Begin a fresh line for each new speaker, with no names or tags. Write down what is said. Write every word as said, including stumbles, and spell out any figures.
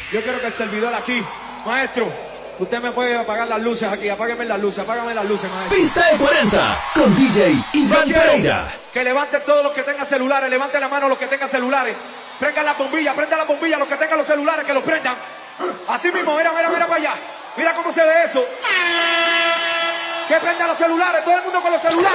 Yo quiero que el servidor aquí, maestro, usted me puede apagar las luces aquí, apágueme las luces, apágame las luces, maestro.
Pista de cuarenta con D J Iván Pereira.
Que levanten todos los que tengan celulares, levanten la mano los que tengan celulares. Prendan las bombillas, prendan las bombillas, los que tengan los celulares, que los prendan. Así mismo, mira, mira, mira para allá. Mira cómo se ve eso. Que prendan los celulares, todo el mundo con los celulares.